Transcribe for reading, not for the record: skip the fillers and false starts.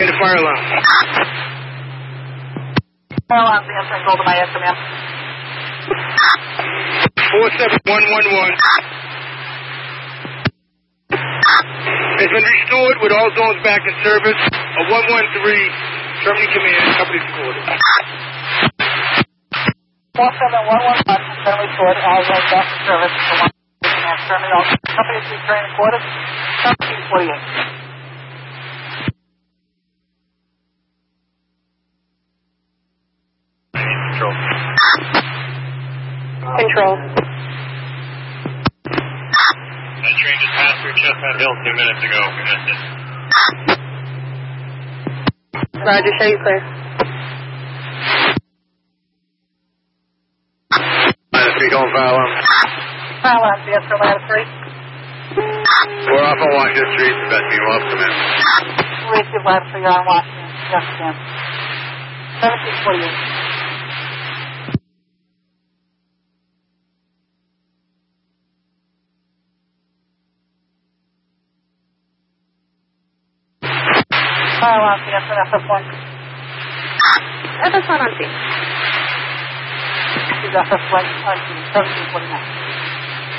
In the fire alarm. Fire alarm, answering call to my SMM. 47111. Has been restored with all zones back in service. A 113 Germany command, company scored. 47111, currently restored, all zones back in service. For 113 command, terminal. Company 2 training quarters, 1748. Control. That train just passed through Chestnut Hill 2 minutes ago. We missed it. Roger, show you clear. Ladder 3 going fire alarm. Fire alarm, yes, for ladder 3. We're off on Washington Street. The best meeting will come in. Receive ladder 3, you're on Washington. Yes, ma'am. 1748. Fire alarm, yes, for FS1. FS1 on scene. This is FS1 on scene, 1749.